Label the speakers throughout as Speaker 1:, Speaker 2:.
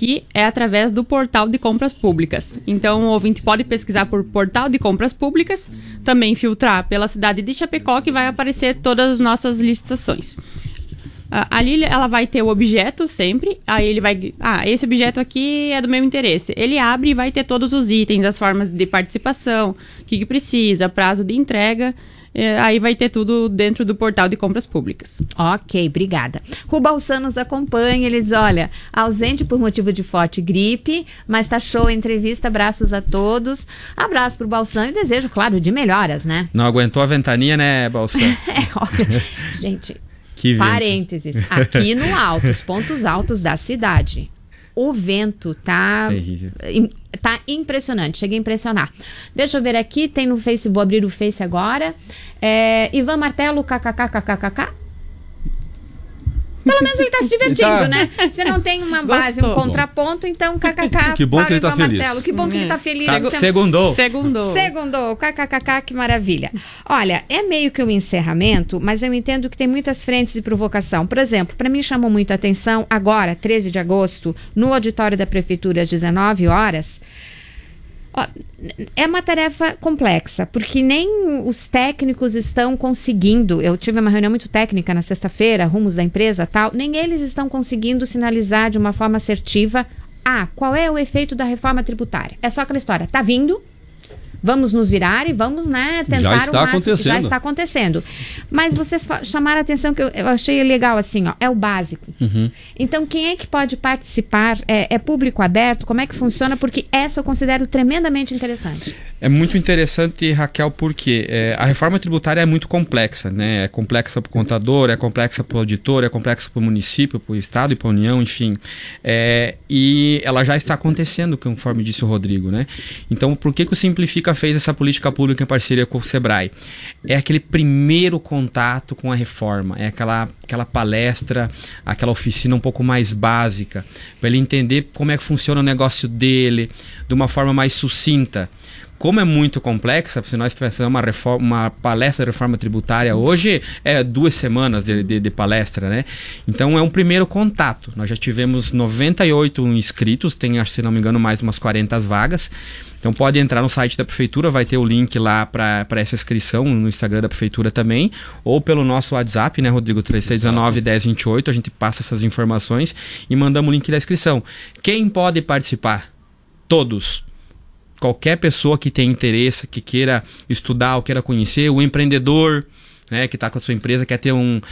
Speaker 1: aqui é através do portal de compras públicas. Então, o ouvinte pode pesquisar por portal de compras públicas, também filtrar pela cidade de Chapecó, que vai aparecer todas as nossas licitações. Ali ela vai ter o objeto sempre, aí ele vai... esse objeto aqui é do meu interesse. Ele abre e vai ter todos os itens, as formas de participação, o que precisa, prazo de entrega... Aí vai ter tudo dentro do portal de compras públicas.
Speaker 2: Ok, obrigada. Rubalsan nos acompanha, ele diz, olha, ausente por motivo de forte gripe, mas tá show a entrevista, abraços a todos. Abraço pro Balsan e desejo, claro, de melhoras, né?
Speaker 3: Não aguentou a ventania, né, Balsan?
Speaker 2: Olha, gente, parênteses, aqui no alto, os pontos altos da cidade, o vento tá...
Speaker 3: terrível.
Speaker 2: Tá impressionante, chega a impressionar. Deixa eu ver aqui, tem no Face, vou abrir o Face agora. Ivan Martelo, kkkkkk. Pelo menos ele tá se divertindo, né? Você não tem uma base, um contraponto, então kkk.
Speaker 4: Que bom que ele tá feliz.
Speaker 2: Martelo, que bom que ele tá feliz.
Speaker 3: Segundou,
Speaker 2: kkkk, que maravilha. Olha, é meio que um encerramento, mas eu entendo que tem muitas frentes de provocação. Por exemplo, para mim chamou muito a atenção, agora, 13 de agosto, no auditório da Prefeitura, às 19 horas... É uma tarefa complexa, porque nem os técnicos estão conseguindo, eu tive uma reunião muito técnica na sexta-feira, rumos da empresa tal, nem eles estão conseguindo sinalizar de uma forma assertiva, qual é o efeito da reforma tributária? É só aquela história, tá vindo, vamos nos virar e vamos, né, tentar
Speaker 4: já está acontecendo.
Speaker 2: Já está acontecendo. Mas vocês chamaram a atenção que eu achei legal assim, é o básico.
Speaker 3: Uhum.
Speaker 2: Então, quem é que pode participar? É público aberto? Como é que funciona? Porque essa eu considero tremendamente interessante.
Speaker 3: É muito interessante, Raquel, porque a reforma tributária é muito complexa, né? É complexa para o contador, é complexa para o auditor, é complexa para o município, para o estado e para a União, enfim. E ela já está acontecendo, conforme disse o Rodrigo, né? Então, por que o Simplifica fez essa política pública em parceria com o Sebrae? É aquele primeiro contato com a reforma, é aquela palestra, aquela oficina um pouco mais básica, para ele entender como é que funciona o negócio dele, de uma forma mais sucinta. Como é muito complexa, se nós fizermos uma palestra de reforma tributária hoje, 2 semanas de palestra, né? Então é um primeiro contato. Nós já tivemos 98 inscritos, tem, se não me engano, mais umas 40 vagas. Então pode entrar no site da Prefeitura, vai ter o link lá para essa inscrição, no Instagram da Prefeitura também, ou pelo nosso WhatsApp, né, Rodrigo, 3619-1028, a gente passa essas informações e mandamos o link da inscrição. Quem pode participar? Todos. Qualquer pessoa que tenha interesse, que queira estudar ou queira conhecer, o empreendedor, né, que está com a sua empresa, quer ter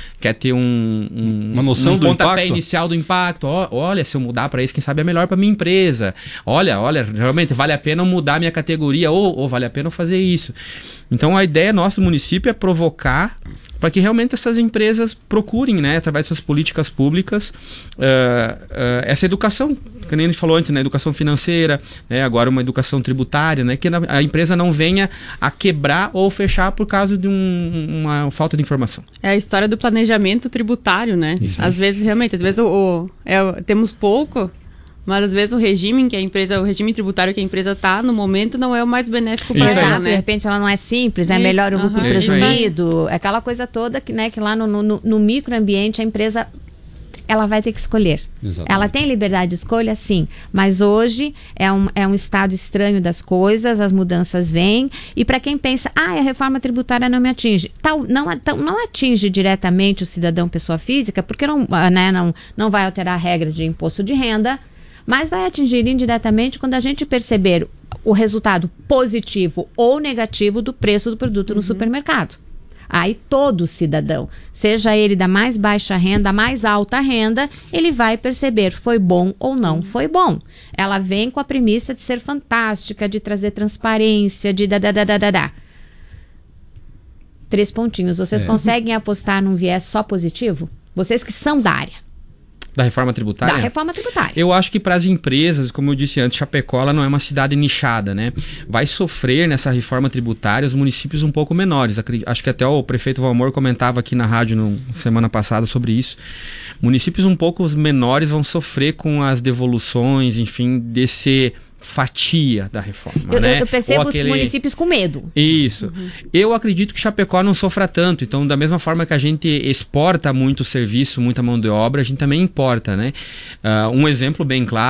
Speaker 4: uma noção do
Speaker 3: pontapé
Speaker 4: impacto
Speaker 3: inicial do impacto. Olha, se eu mudar para isso, quem sabe é melhor para minha empresa. Olha, realmente vale a pena mudar minha categoria ou vale a pena fazer isso. Então a ideia nossa do município é provocar para que realmente essas empresas procurem, né, através de suas políticas públicas, essa educação, que nem a gente falou antes, né, educação financeira, né, agora uma educação tributária, né, que a empresa não venha a quebrar ou fechar por causa de uma falta de informação.
Speaker 1: É a história do planejamento tributário, né?
Speaker 3: Isso.
Speaker 1: Às vezes, realmente, temos pouco, mas às vezes o regime tributário que a empresa está no momento não é o mais benéfico para ela, né?
Speaker 2: De repente ela não é simples, é melhor o lucro presumido, aquela coisa toda que, né, que lá no microambiente a empresa ela vai ter que escolher. Exatamente. Ela tem liberdade de escolha, sim, mas hoje é um estado estranho das coisas, as mudanças vêm, e para quem pensa, a reforma tributária não me atinge, não atinge diretamente o cidadão pessoa física, porque não vai alterar a regra de imposto de renda, mas vai atingir indiretamente quando a gente perceber o resultado positivo ou negativo do preço do produto no supermercado. Aí todo cidadão, seja ele da mais baixa renda, da mais alta renda, ele vai perceber foi bom ou não foi bom. Ela vem com a premissa de ser fantástica, de trazer transparência, de 3 pontinhos. Vocês conseguem apostar num viés só positivo? Vocês que são da área.
Speaker 3: Da reforma tributária?
Speaker 2: Da reforma tributária.
Speaker 3: Eu acho que para as empresas, como eu disse antes, Chapecó ela não é uma cidade nichada, né? Vai sofrer nessa reforma tributária os municípios um pouco menores. Acho que até o prefeito Valmor comentava aqui na rádio semana passada sobre isso. Municípios um pouco menores vão sofrer com as devoluções, enfim, desse fatia da reforma, né?
Speaker 2: Eu percebo os municípios com medo.
Speaker 3: Isso. Eu acredito que Chapecó não sofra tanto. Então, da mesma forma que a gente exporta muito serviço, muita mão de obra, a gente também importa, né? Um exemplo bem claro